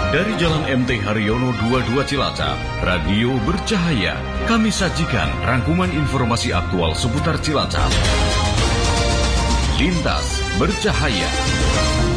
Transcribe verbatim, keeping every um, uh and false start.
Dari Jalan M T Haryono dua puluh dua Cilacap, Radio Bercahaya, kami sajikan rangkuman informasi aktual seputar Cilacap. Lintas Bercahaya.